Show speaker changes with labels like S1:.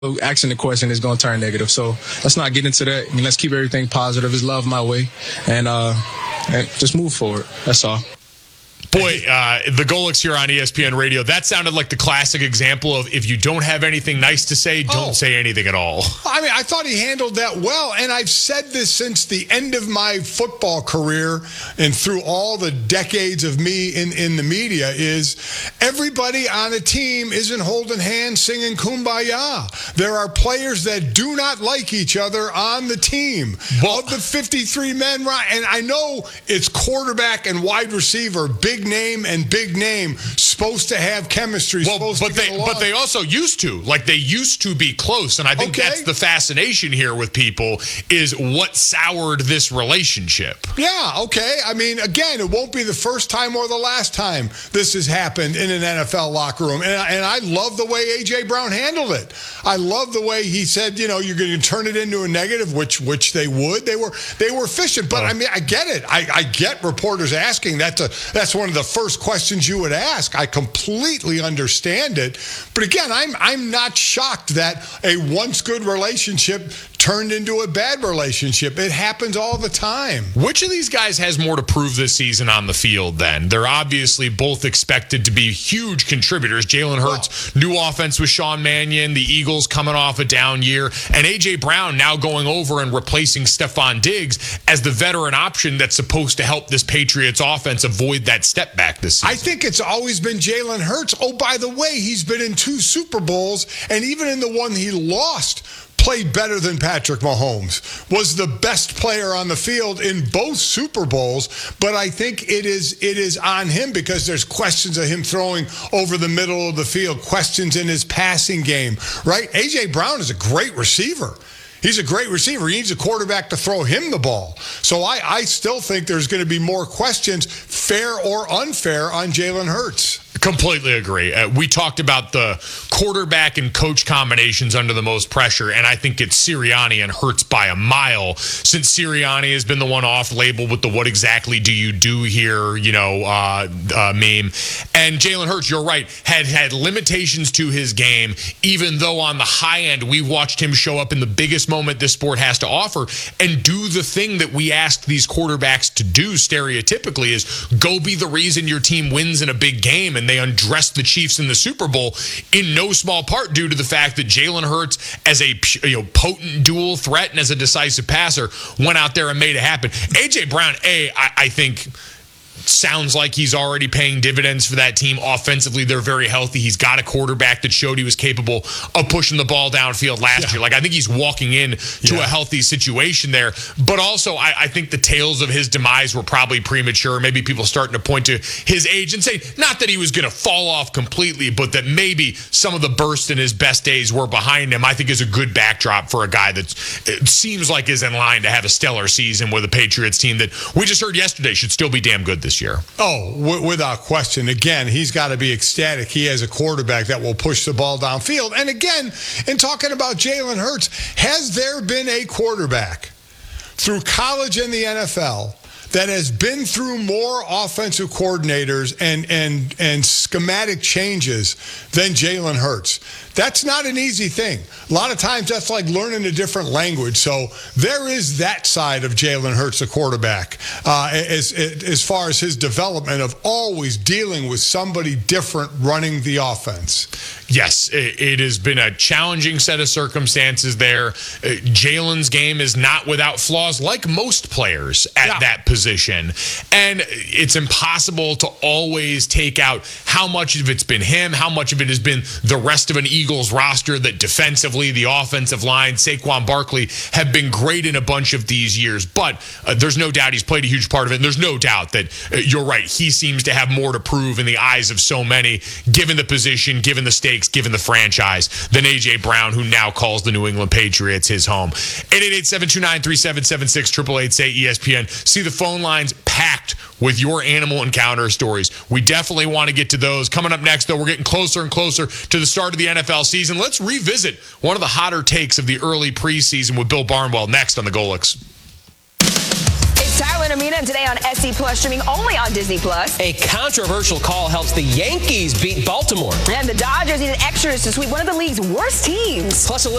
S1: asking the question is going to turn negative. So let's not get into that. Let's keep everything positive. It's love my way, and just move forward. That's all.
S2: Boy, the Golics here on ESPN Radio, that sounded like the classic example of if you don't have anything nice to say, don't say anything at all.
S3: I mean, I thought he handled that well, and I've said this since the end of my football career and through all the decades of me in the media is everybody on a team isn't holding hands singing Kumbaya. There are players that do not like each other on the team. Of the 53 men, and I know it's quarterback and wide receiver, big name and big name, supposed to have chemistry.
S2: But they also used to. Like, they used to be close, and I think that's the fascination here with people is what soured this relationship.
S3: Yeah, okay. I mean, again, it won't be the first time or the last time this has happened in an NFL locker room, and I love the way A.J. Brown handled it. I love the way he said, you're going to turn it into a negative, which they would. They were efficient, but I mean, I get it. I get reporters asking. That's one of the first questions you would ask. I completely understand it. But again, I'm not shocked that a once good relationship turned into a bad relationship. It happens all the time.
S2: Which of these guys has more to prove this season on the field then? They're obviously both expected to be huge contributors. Jalen Hurts, new offense with Sean Mannion, the Eagles coming off a down year, and A.J. Brown now going over and replacing Stephon Diggs as the veteran option that's supposed to help this Patriots offense avoid that step back this season.
S3: I think it's always been Jalen Hurts. Oh, by the way, he's been in 2 Super Bowls, and even in the one he lost, played better than Patrick Mahomes, was the best player on the field in both Super Bowls. But I think it is on him because there's questions of him throwing over the middle of the field, questions in his passing game, right? A.J. Brown is a great receiver. He's a great receiver. He needs a quarterback to throw him the ball. So I still think there's going to be more questions, fair or unfair, on Jalen Hurts.
S2: Completely agree. We talked about the quarterback and coach combinations under the most pressure, and I think it's Sirianni and Hurts by a mile, since Sirianni has been the one off-label with the what exactly do you do here, meme. And Jalen Hurts, you're right, had limitations to his game, even though on the high end, we watched him show up in the biggest moment this sport has to offer and do the thing that we ask these quarterbacks to do stereotypically is go be the reason your team wins in a big game, and they undressed the Chiefs in the Super Bowl in no small part due to the fact that Jalen Hurts, as a potent dual threat and as a decisive passer, went out there and made it happen. A.J. Brown, I think, sounds like he's already paying dividends for that team. Offensively, they're very healthy. He's got a quarterback that showed he was capable of pushing the ball downfield last year. Like, I think he's walking in to a healthy situation there. But also, I think the tales of his demise were probably premature. Maybe people starting to point to his age and say, not that he was going to fall off completely, but that maybe some of the bursts in his best days were behind him, I think is a good backdrop for a guy that it seems like is in line to have a stellar season with a Patriots team that we just heard yesterday should still be damn good this year.
S3: Oh, without question. Again, he's got to be ecstatic. He has a quarterback that will push the ball downfield. And again, in talking about Jalen Hurts, has there been a quarterback through college and the NFL that has been through more offensive coordinators and schematic changes than Jalen Hurts? That's not an easy thing. A lot of times that's like learning a different language. So there is that side of Jalen Hurts, the quarterback, as far as his development of always dealing with somebody different running the offense.
S2: Yes, it has been a challenging set of circumstances there. Jalen's game is not without flaws, like most players at that position. And it's impossible to always take out how much of it's been him, how much of it has been the rest of an Eagles roster that defensively, the offensive line, Saquon Barkley have been great in a bunch of these years. But there's no doubt he's played a huge part of it. And there's no doubt that you're right. He seems to have more to prove in the eyes of so many, given the position, given the stakes, given the franchise, than A.J. Brown, who now calls the New England Patriots his home. 888-729-3776, 888-SAY-ESPN. See the phone lines packed with your animal encounter stories. We definitely want to get to those. Coming up next, though, we're getting closer and closer to the start of the NFL season. Let's revisit one of the hotter takes of the early preseason with Bill Barnwell next on the Golics.
S4: It's Tyler Glenn Amina, and today on SC Plus, streaming only on Disney Plus.
S5: A controversial call helps the Yankees beat Baltimore.
S4: And the Dodgers needed extras to sweep one of the league's worst teams.
S5: Plus,